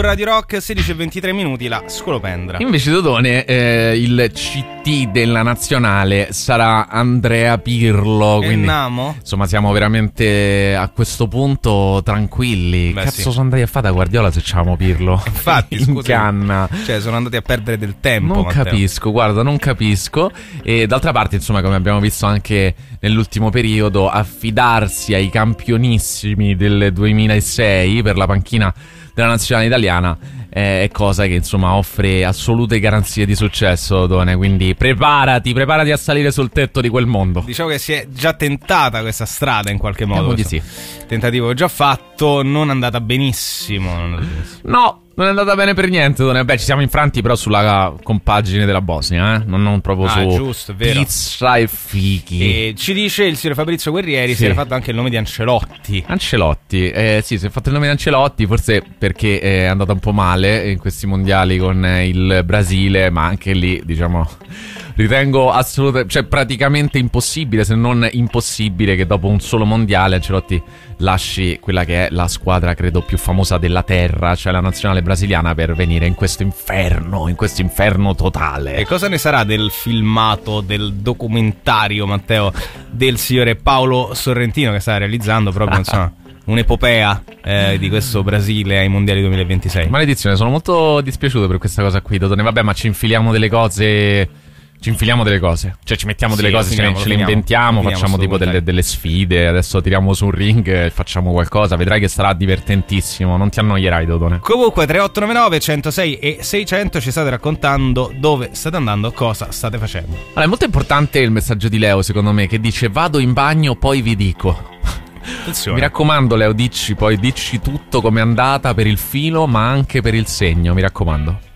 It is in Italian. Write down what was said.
Radio Rock, 16:23, la scolopendra. Invece Dodone, il CT della nazionale sarà Andrea Pirlo. Quindi, Namo? insomma, siamo veramente a questo punto tranquilli. Beh, Cazzo, sì. sono andati a fare da Guardiola se c'avevamo Pirlo. Infatti, in scusi, canna. Cioè, sono andati a perdere del tempo. Non Matteo. capisco, guarda, non capisco. E d'altra parte, insomma, come abbiamo visto anche nell'ultimo periodo, affidarsi ai campionissimi del 2006 per la panchina della nazionale italiana è cosa che insomma offre assolute garanzie di successo, Done. Quindi preparati a salire sul tetto di quel mondo. Diciamo che si è già tentata questa strada in qualche modo. Di sì. Tentativo già fatto, non è andata benissimo. No, non è andata bene per niente, Done. Beh, ci siamo infranti però sulla compagine della Bosnia, non proprio su giusto, è vero. pizza e fichi. E ci dice il signor Fabrizio Guerrieri, Sì. si era fatto anche il nome di Ancelotti. Ancelotti, sì, si è fatto il nome di Ancelotti, forse perché è andata un po' male in questi mondiali con il Brasile, ma anche lì, diciamo, ritengo assolutamente, cioè praticamente impossibile, se non impossibile, che dopo un solo mondiale Ancelotti lasci quella che è la squadra, credo, più famosa della terra, cioè la nazionale brasiliana, per venire in questo inferno totale. E cosa ne sarà del filmato, del documentario, Matteo, del signore Paolo Sorrentino, che sta realizzando proprio, insomma, un'epopea di questo Brasile ai mondiali 2026? Maledizione, sono molto dispiaciuto per questa cosa qui, Dodone. Vabbè, ma ci infiliamo delle cose, cioè ci mettiamo delle cose, ce le inventiamo, facciamo tipo delle sfide. Adesso tiriamo su un ring e facciamo qualcosa. Vedrai che sarà divertentissimo, non ti annoierai, Dodone. Comunque 3899 106 e 600 ci state raccontando dove state andando, cosa state facendo. Allora, è molto importante il messaggio di Leo, secondo me, che dice: vado in bagno, poi vi dico. Attenzione. Mi raccomando, Leo, dici tutto com'è andata per il filo, ma anche per il segno, mi raccomando.